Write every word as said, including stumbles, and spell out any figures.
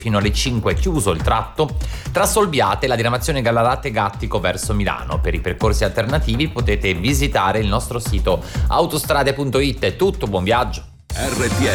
fino alle cinque chiuso il tratto tra Solbiate e la diramazione Gallarate-Gattico verso Milano. Per i percorsi alternativi potete visitare il nostro sito autostrade punto it. È tutto, buon viaggio. R T